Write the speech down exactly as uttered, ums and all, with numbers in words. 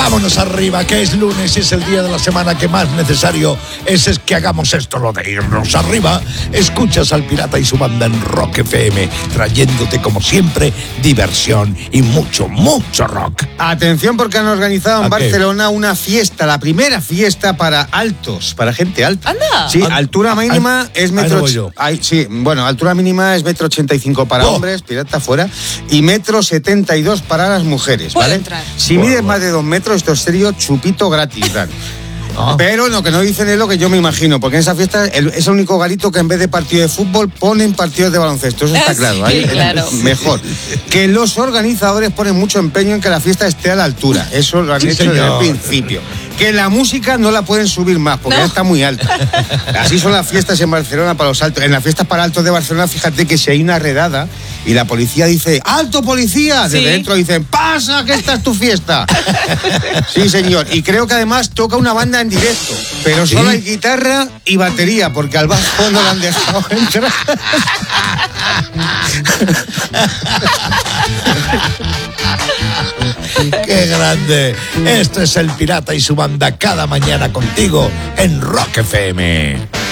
Vámonos arriba, que es lunes y es el día de la semana que más necesario es, es que hagamos esto, lo de irnos arriba. Escuchas al Pirata y su banda en Rock F M, trayéndote como siempre diversión y mucho, mucho rock. Atención, porque han organizado en Barcelona una fiesta, la primera fiesta para altos, para gente alta. ¡Anda! Sí, altura mínima es metro... Ay, sí, bueno, altura mínima es metro ochenta y cinco para oh. hombres, pirata fuera, y metro setenta y dos para las mujeres, ¿vale? Entrar. Si mides más de dos metros, esto es serio, chupito gratis, claro. Oh. Pero lo que no dicen es lo que yo me imagino, porque en esa fiesta el, es el único garito que en vez de partido de fútbol ponen partidos de baloncesto, eso está claro, sí, ahí, claro. Mejor. Que los organizadores ponen mucho empeño en que la fiesta esté a la altura, eso lo han sí, hecho señor. desde el principio. Que la música no la pueden subir más, porque no. ya está muy alta. Así son las fiestas en Barcelona para los altos. En las fiestas para altos de Barcelona, fíjate que si hay una redada y la policía dice, ¡alto policía! Sí. Desde dentro dicen, ¡pasa que esta es tu fiesta! Sí, señor. Y creo que además toca una banda en directo, pero solo ¿Sí? hay guitarra y batería, porque al bajo no la han dejado entrar. ¡Qué grande! Esto es el Pirata y su banda cada mañana contigo en Rock F M.